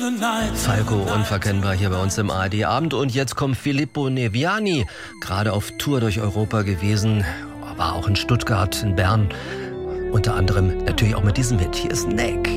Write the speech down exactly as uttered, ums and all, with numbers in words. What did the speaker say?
Falco unverkennbar hier bei uns im A R D-Abend. Und jetzt kommt Filippo Neviani, gerade auf Tour durch Europa gewesen, war auch in Stuttgart, in Bern, unter anderem natürlich auch mit diesem Hit. Hier ist Neck.